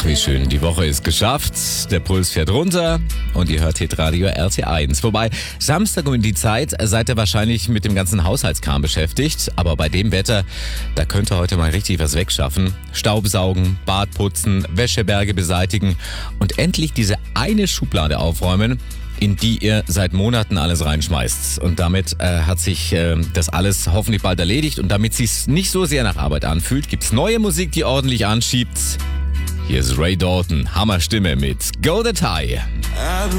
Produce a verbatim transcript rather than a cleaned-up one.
wie schön. Die Woche ist geschafft, der Puls fährt runter und ihr hört Hitradio R T eins. Wobei, Samstag um die Zeit seid ihr wahrscheinlich mit dem ganzen Haushaltskram beschäftigt. Aber bei dem Wetter, da könnt ihr heute mal richtig was wegschaffen. Staubsaugen, Bad putzen, Wäscheberge beseitigen und endlich diese eine Schublade aufräumen, in die ihr seit Monaten alles reinschmeißt. Und damit äh, hat sich äh, das alles hoffentlich bald erledigt. Und damit sich's nicht so sehr nach Arbeit anfühlt, gibt's neue Musik, die ordentlich anschiebt. Hier ist Ray Dalton, Hammerstimme mit Go the Tie.